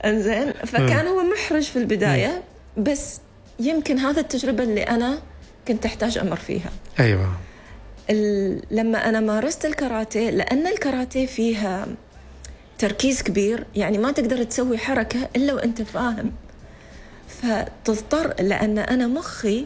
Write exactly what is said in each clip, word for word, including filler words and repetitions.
انزين فكان هو محرج في البداية، بس يمكن هذا التجربة اللي أنا كنت أحتاج أمر فيها. أيوة. لما أنا مارست الكاراتيه، لأن الكاراتيه فيها تركيز كبير، يعني ما تقدر تسوي حركة إلا وأنت فاهم، فتضطر، لأن أنا مخي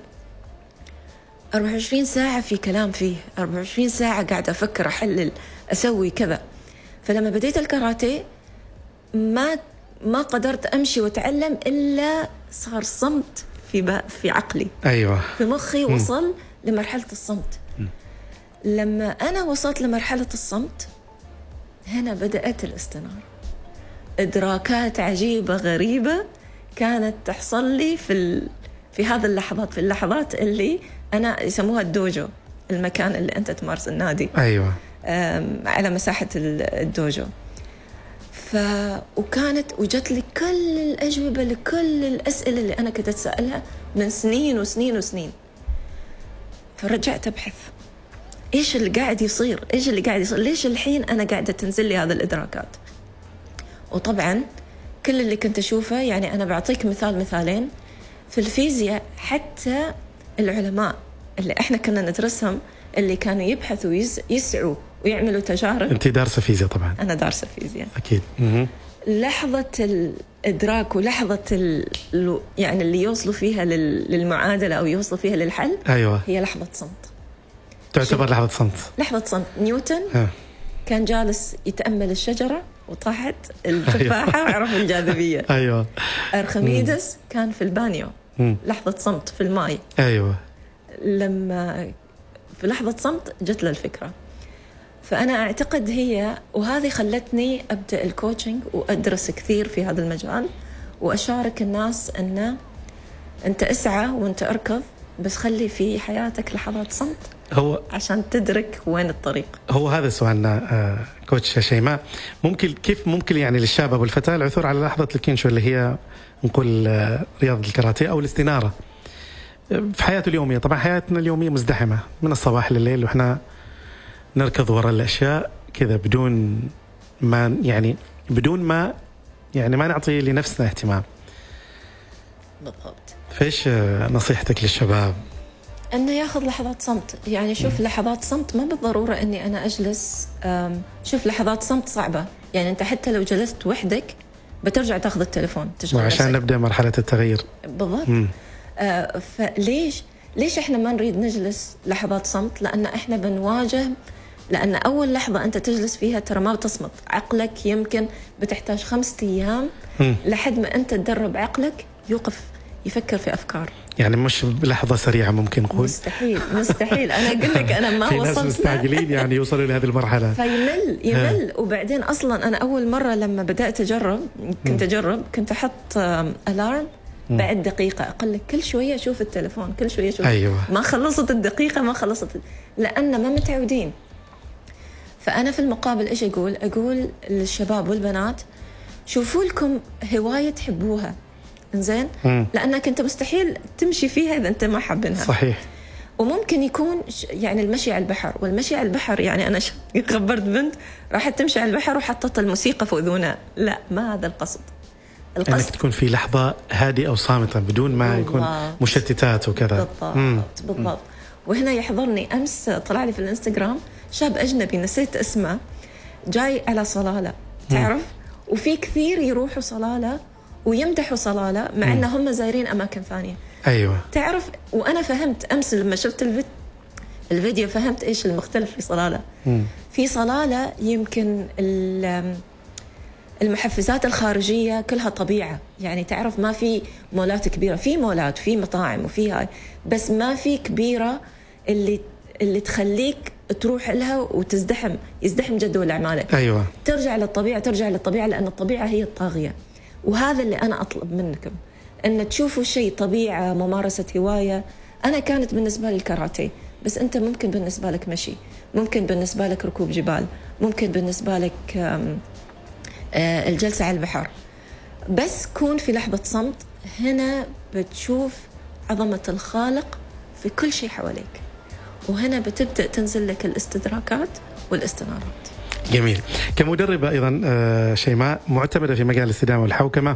أربعة وعشرين ساعة في كلام فيه، أربعة وعشرين ساعة قاعدة أفكر أحلل أسوي كذا. فلما بديت الكاراتيه ما ما قدرت أمشي وأتعلم إلا صار صمت في في عقلي. أيوة. في مخي وصل م. لمرحلة الصمت. م. لما أنا وصلت لمرحلة الصمت هنا بدأت الاستنارة، إدراكات عجيبة غريبة كانت تحصل لي في ال... في هذه اللحظات، في اللحظات اللي أنا يسموها الدوجو، المكان اللي أنت تمارس النادي. أيوة. على مساحة الدوجو. ف... وكانت وجت لي كل الأجوبة لكل الأسئلة اللي أنا كنت أتسألها من سنين وسنين وسنين. فرجعت أبحث إيش اللي قاعد يصير، إيش اللي قاعد يصير، ليش الحين أنا قاعدة تنزل لي هذا الإدراكات. وطبعا كل اللي كنت أشوفه، يعني أنا بعطيك مثال مثالين في الفيزياء، حتى العلماء اللي إحنا كنا ندرسهم اللي كانوا يبحثوا يسعوا ويعملوا تجارب. أنت دارسة فيزياء طبعا. أنا دارسة فيزياء أكيد. م- لحظة الإدراك ولحظة ال... يعني اللي يوصلوا فيها لل... للمعادلة أو يوصلوا فيها للحل. أيوة. هي لحظة صمت، تعتبر لحظة صمت. لحظة صمت. نيوتن ها. كان جالس يتأمل الشجرة وطاحت التفاحة وعرف الجاذبية. أيوة. أرخميدس م. كان في البانيو، م. لحظة صمت في الماء. أيوة. لما في لحظة صمت جت له الفكرة. فأنا أعتقد هي، وهذه خلتني أبدأ الكوتشنج وأدرس كثير في هذا المجال، وأشارك الناس أن أنت اسعى وأنت أركض، بس خلي في حياتك لحظات صمت هو عشان تدرك وين الطريق. هو هذا سؤالنا آه كوتش شيماء، ممكن كيف ممكن يعني للشاب أو الفتاة العثور على لحظة الكينشو اللي هي نقول آه رياضة الكاراتيه أو الاستنارة في حياته اليومية. طبعا حياتنا اليومية مزدحمة من الصباح لليل، وإحنا نركض وراء الأشياء كذا بدون ما يعني بدون ما يعني ما نعطي لنفسنا اهتمام. بالضبط. فإيش نصيحتك للشباب؟ أنه ياخذ لحظات صمت. يعني شوف م. لحظات صمت ما بالضرورة أني أنا أجلس. شوف لحظات صمت صعبة، يعني أنت حتى لو جلست وحدك بترجع تاخذ التليفون تشغل عشان نفسك. نبدأ مرحلة التغيير. بالضبط. آه فليش ليش إحنا ما نريد نجلس لحظات صمت؟ لأن إحنا بنواجه، لأن أول لحظة أنت تجلس فيها ترى ما بتصمت، عقلك يمكن بتحتاج خمسة أيام م. لحد ما أنت تدرب عقلك يوقف يفكر في أفكار. يعني مش بلحظة سريعة ممكن نقول. مستحيل مستحيل. أنا أقول لك أنا ما في وصلت. ناس مستعجلين يعني يوصلوا لهذه المرحلة. فيمل يمل. وبعدين أصلا أنا أول مرة لما بدأت أجرب كنت أجرب كنت أحط ألارم بعد دقيقة أقل، كل شوية أشوف التلفون، كل شوية أشوف. أيوة. ما خلصت الدقيقة ما خلصت، لأن ما متعودين. فأنا في المقابل إيش أقول؟ أقول للشباب والبنات شوفوا لكم هواية تحبوها، إنزين، لأنك أنت مستحيل تمشي فيها إذا أنت ما حابينها. صحيح. وممكن يكون يعني المشي على البحر، والمشي على البحر يعني أنا خبرت بنت راحت تمشي على البحر وحطت الموسيقى في أذنها. لا، ما هذا القصد. القصد انك تكون في لحظة هادئة وصامتة بدون ما بالضبط. يكون مشتتات وكذا. بالضبط. مم. بالضبط. وهنا يحضرني أمس طلع لي في الانستغرام شاب أجنبي نسيت اسمه جاي على صلالة، تعرف؟ مم. وفي كثير يروحوا صلالة ويمدحوا صلالة مع أن هم زايرين أماكن ثانية. أيوة. تعرف، وأنا فهمت أمس لما شفت الفيديو الفيديو فهمت إيش المختلف في صلالة. مم. في صلالة يمكن المحفزات الخارجية كلها طبيعة، يعني تعرف ما في مولات كبيرة، في مولات في مطاعم وفي هاي، بس ما في كبيرة اللي اللي تخليك تروح لها وتزدحم يزدحم جدول أعمالك. أيوة. ترجع للطبيعة ترجع للطبيعة لأن الطبيعة هي الطاغية. وهذا اللي أنا أطلب منكم، أن تشوفوا شيء طبيعة، ممارسة هواية. أنا كانت بالنسبة لي الكاراتيه، بس أنت ممكن بالنسبة لك مشي، ممكن بالنسبة لك ركوب جبال، ممكن بالنسبة لك الجلسة على البحر. بس كون في لحظة صمت، هنا بتشوف عظمة الخالق في كل شيء حواليك، وهنا بتبدأ تنزل لك الاستدراكات والاستنارات. جميل. كمدربة أيضا شيماء معتمدة في مجال الاستدامة والحوكمة،